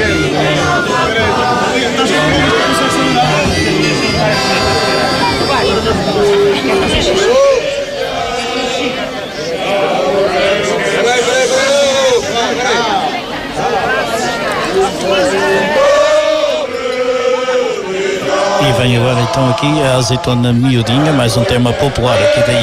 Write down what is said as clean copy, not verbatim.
E vem agora então aqui a azeitona miudinha, mais um tema popular aqui da